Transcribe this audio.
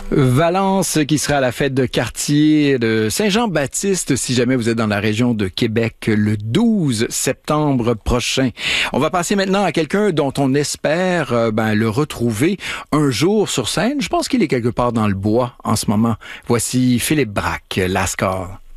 Valence qui sera à la fête de quartier de Saint-Jean-Baptiste si jamais vous êtes dans la région de Québec le 12 septembre prochain. On va passer maintenant à quelqu'un dont on espère le retrouver un jour sur scène. Je pense qu'il est quelque part dans le bois en ce moment. Voici Philippe Braque, Lascar.